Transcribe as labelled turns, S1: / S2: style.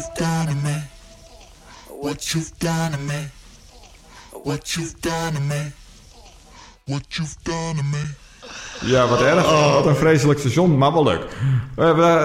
S1: done to me. What you've done to me. What you've done to me. What you've done to me.
S2: Ja, wat erg. Wat een vreselijk station, maar wel leuk.